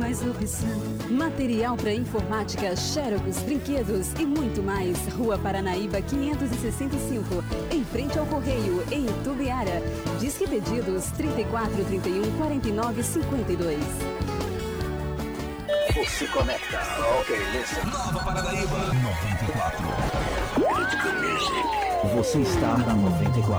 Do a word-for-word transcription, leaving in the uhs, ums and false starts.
mais opção. Material para informática, xerox, brinquedos e muito mais. Rua Paranaíba quinhentos e sessenta e cinco, em frente ao Correio, em Itubiara. Disque pedidos trinta e quatro, trinta e um, quarenta e nove, cinquenta e dois. Você conecta. Ok, listen. Nova Paranaíba noventa e quatro. Critical Music. Você está na noventa e quatro.